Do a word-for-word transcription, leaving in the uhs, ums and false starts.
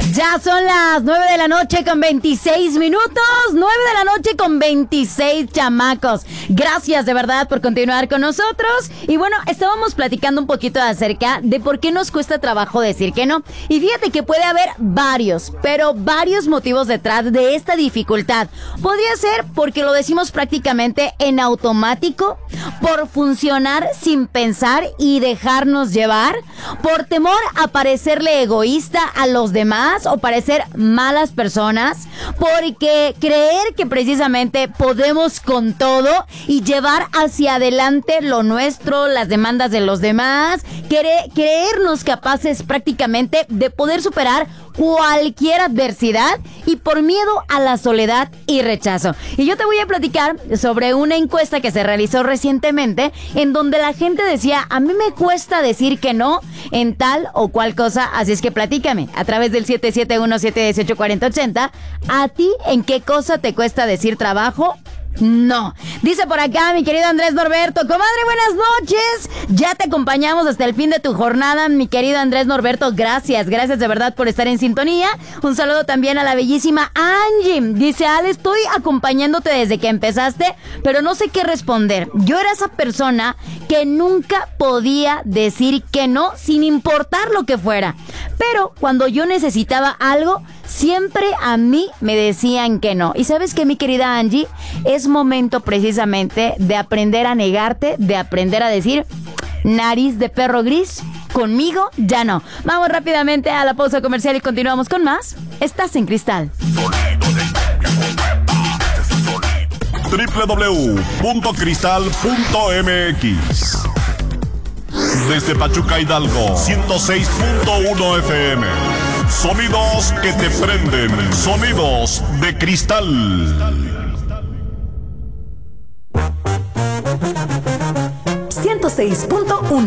Ya son las nueve de la noche con veintiséis minutos. nueve de la noche con veintiséis, chamacos. Gracias de verdad por continuar con nosotros. Y bueno, estábamos platicando un poquito acerca de por qué nos cuesta trabajo decir que no. Y fíjate que puede haber varios, pero varios motivos detrás de esta dificultad. Podría ser porque lo decimos prácticamente en automático, por funcionar sin pensar y dejarnos llevar, por temor a parecerle egoísta a los demás o parecer malas personas, porque creer que precisamente podemos con todo y llevar hacia adelante lo nuestro, las demandas de los demás, cre- creernos capaces prácticamente de poder superar cualquier adversidad y por miedo a la soledad y rechazo. Y yo te voy a platicar sobre una encuesta que se realizó recientemente en donde la gente decía, a mí me cuesta decir que no en tal o cual cosa, así es que platícame a través del siete siete uno, siete uno ocho, cuatro cero ocho cero. ¿A ti en qué cosa te cuesta decir trabajo? No. Dice por acá mi querido Andrés Norberto, comadre, buenas noches. Ya te acompañamos hasta el fin de tu jornada, mi querido Andrés Norberto. Gracias, gracias de verdad por estar en sintonía. Un saludo también a la bellísima Angie. Dice, Ale, estoy acompañándote desde que empezaste, pero no sé qué responder. Yo era esa persona que nunca podía decir que no, sin importar lo que fuera. Pero cuando yo necesitaba algo, siempre a mí me decían que no. Y sabes qué, mi querida Angie, es momento precisamente de aprender a negarte, de aprender a decir, nariz de perro gris, conmigo ya no. Vamos rápidamente a la pausa comercial y continuamos con más. Estás en Cristal. doble u doble u doble u punto cristal punto m x. Desde Pachuca, Hidalgo, ciento seis punto uno F M. Sonidos que te prenden. Sonidos de cristal. ciento seis punto uno